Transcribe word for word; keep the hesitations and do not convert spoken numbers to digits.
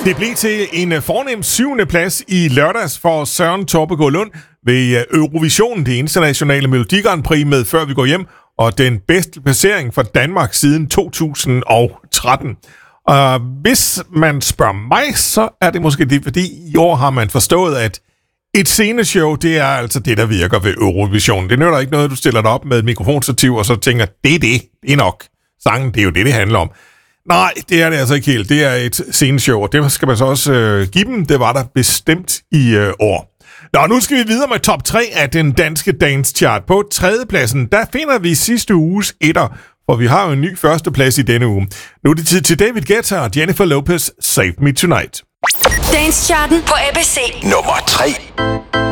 Det blev til en fornem syvende plads i lørdags for Søren Torpegaard Lund ved Eurovision, det internationale Melodi Grand Prix med Før vi går hjem, og den bedste placering for Danmark siden to tusind og tretten. Og hvis man spørger mig, så er det måske det, fordi i år har man forstået, at et sceneshow, det er altså det, der virker ved Eurovision. Det nytter ikke noget, du stiller dig op med et mikrofonstativ, og så tænker, det er det, det er nok. Sangen, det er jo det, det handler om. Nej, det er det altså ikke helt. Det er et sceneshow, og det skal man så også øh, give dem. Det var der bestemt i øh, år. Nå, nu skal vi videre med top tre af den danske dance chart. På tredjepladsen, der finder vi sidste uges etter, for vi har jo en ny førsteplads i denne uge. Nu er det tid til David Guetta og Jennifer Lopez, Save Me Tonight. Dance charten på A B C. Nummer tre.